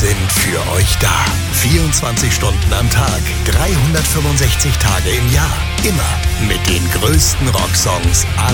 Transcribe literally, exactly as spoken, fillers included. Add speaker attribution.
Speaker 1: sind für euch da. vierundzwanzig Stunden am Tag, dreihundertfünfundsechzig Tage im Jahr. Immer mit den größten Rocksongs aller